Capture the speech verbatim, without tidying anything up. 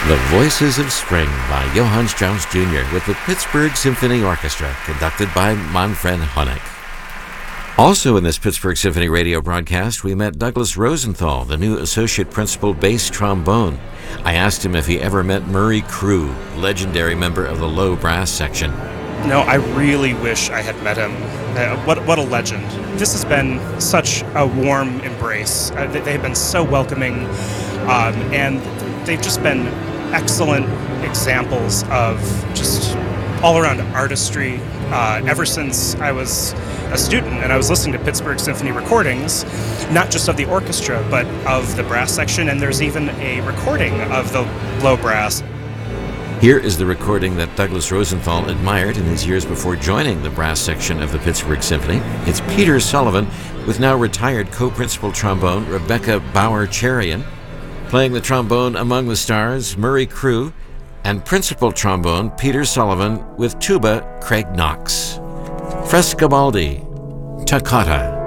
The Voices of Spring by Johann Strauss Junior with the Pittsburgh Symphony Orchestra, conducted by Manfred Honeck. Also in this Pittsburgh Symphony radio broadcast, we met Douglas Rosenthal, the new associate principal bass trombone. I asked him if he ever met Murray Crew, legendary member of the low brass section. No, I really wish I had met him. Uh, what what a legend. This has been such a warm embrace. Uh, they, they've been so welcoming, um, and they've just been excellent examples of just all-around artistry. Uh, ever since I was a student and I was listening to Pittsburgh Symphony recordings, not just of the orchestra, but of the brass section, and there's even a recording of the low brass. Here is the recording that Douglas Rosenthal admired in his years before joining the brass section of the Pittsburgh Symphony. It's Peter Sullivan with now retired co-principal trombone Rebecca Bauer-Cherian, playing the trombone among the stars, Murray Crew, and principal trombone Peter Sullivan with tuba Craig Knox. Frescobaldi, Toccata.